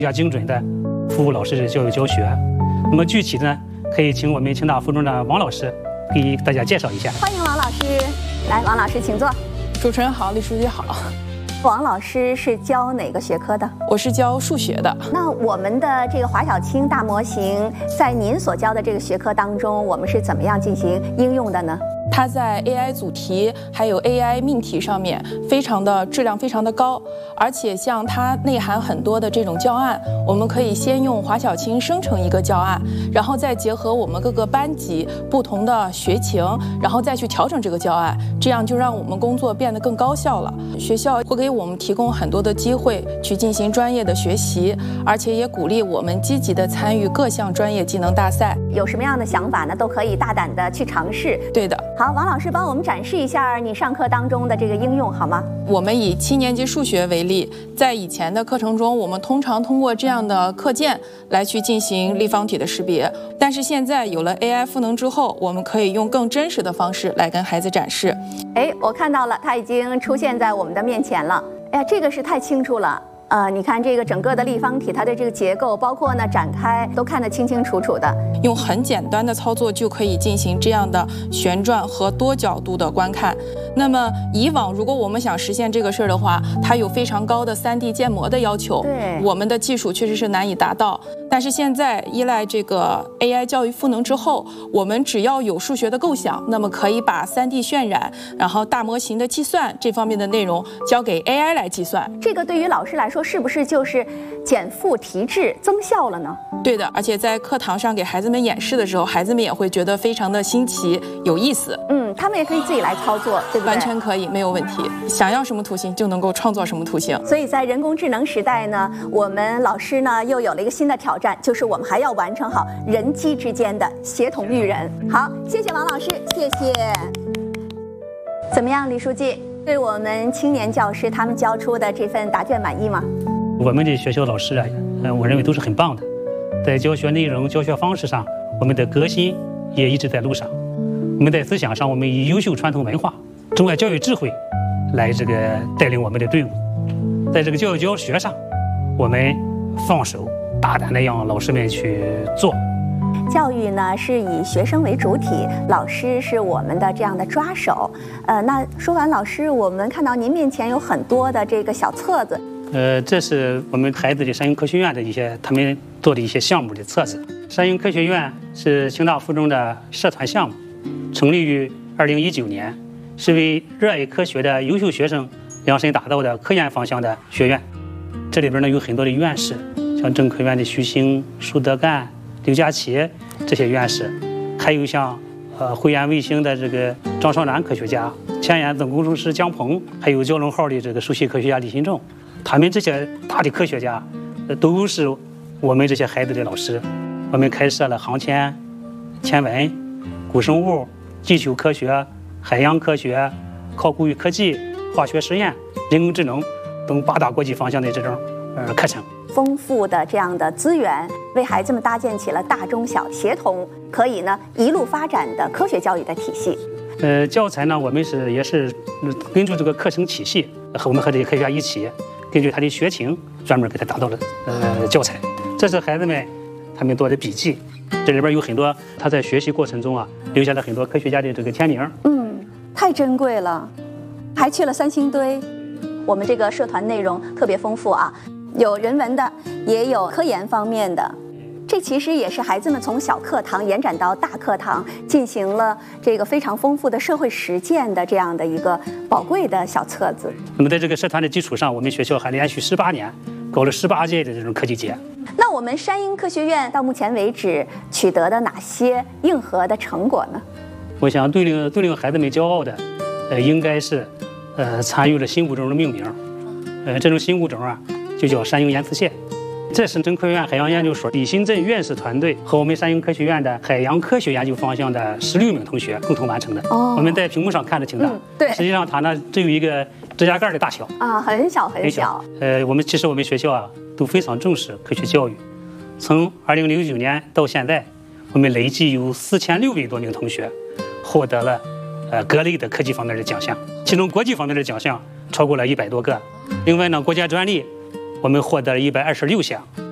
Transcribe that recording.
比较精准的服务老师的教育教学。那么具体呢，可以请我们清大附中的王老师给大家介绍一下。 欢迎王老师，来，王老师请坐。 主持人好，李书记好。 王老师是教哪个学科的？ 我是教数学的。 那我们的这个华小青大模型，在您所教的这个学科当中，我们是怎么样进行应用的呢？ 它在 AI 组题还有 AI 命题上面质量非常的高，而且像它内含很多的这种教案，我们可以先用华小青生成一个教案，然后再结合我们各个班级不同的学情，然后再去调整这个教案，这样就让我们工作变得更高效了。学校会给我们提供很多的机会去进行专业的学习，而且也鼓励我们积极的参与各项专业技能大赛。 有什么样的想法呢？都可以大胆的去尝试。 对的。 好，王老师帮我们展示一下你上课当中的这个应用好吗？ 我们以7年级数学为例，在以前的课程中，我们通常通过这样的课件来去进行立方体的识别，但是现在有了 AI 赋能之后，我们可以用更真实的方式来跟孩子展示。 哎，我看到了，它已经出现在我们的面前了。哎呀，这个是太清楚了。你看这个整个的立方体，它的这个结构，包括呢展开，都看得清清楚楚的。 用很简单的操作就可以进行这样的旋转和多角度的观看。那么以往如果我们想实现这个事儿的话，它有非常高的3D 建模的要求， 对， 我们的技术确实是难以达到。但是现在依赖这个 AI 教育赋能之后，我们只要有数学的构想，那么可以把3D 渲染，然后大模型的计算这方面的内容交给 AI 来计算。 这个对于老师来说，是不是就是减负提质增效了呢？ 对的，而且在课堂上给孩子们演示的时候，孩子们也会觉得非常的新奇有意思。 他们也可以自己来操作，对不对？ 完全可以，没有问题。想要什么图形就能够创造什么图形。 所以在人工智能时代呢，我们老师呢又有了一个新的挑战，就是我们还要完成好人机之间的协同育人。好，谢谢王老师，谢谢。怎么样，李书记，对我们青年教师他们交出的这份答卷满意吗？ 我们的学校老师啊，我认为都是很棒的，在教学内容、教学方式上，我们的革新也一直在路上。我们在思想上，我们以优秀传统文化、中外教育智慧来带领我们的队伍。在这个教育教学上，我们放手大胆地让老师们去做。 教育呢是以学生为主体，老师是我们的这样的抓手。那说完老师，我们看到您面前有很多的这个小册子。 这是我们孩子的山鹰科学院的他们做的一些项目的册子。山鹰科学院是清大附中的社团项目，成立于2019年，是为热爱科学的优秀学生量身打造的科研方向的学院。这里边呢有很多的院士，像政科院的徐星、舒德干、刘佳琪这些院士，还有像惠安卫星的张绍南科学家、前沿总工程师姜鹏，还有蛟龙号的首席科学家李新仲。他们这些大的科学家，都是我们这些孩子的老师。我们开设了航天、天文、古生物、地球科学、海洋科学、考古与科技、化学实验、人工智能等8大国际方向的这种课程。 丰富的这样的资源，为孩子们搭建起了大中小协同，可以呢一路发展的科学教育的体系。 教材呢，我们也是根据这个课程体系，我们和这些科学家一起，根据他的学情，专门给他打造了教材。这是孩子们他们做的笔记，这里边有很多他在学习过程中留下了很多科学家的签名。 太珍贵了，还去了3星堆。我们这个社团内容特别丰富啊，有人文的，也有科研方面的。这其实也是孩子们从小课堂延展到大课堂，进行了这个非常丰富的社会实践的这样的一个宝贵的小册子。 那么在这个社团的基础上，我们学校还连续18年搞了18届的这种科技节。 那我们山鹰科学院到目前为止取得的哪些硬核的成果呢？ 我想最令孩子们骄傲的，应该是参与了新物种的命名。这种新物种就叫山鹰岩刺蟹。这是中科院海洋研究所李新振院士团队和我们山鹰科学院的海洋科学研究方向的16名同学共同完成的。我们在屏幕上看着挺大， 对， 实际上它呢只有一个指甲盖的大小很小很小。 我们学校都非常重视科学教育。从2009年到现在，我们累计有4600多名同学获得了各类的科技方面的奖项，其中国际方面的奖项超过了100多个。另外呢，国家专利我们获得了126项。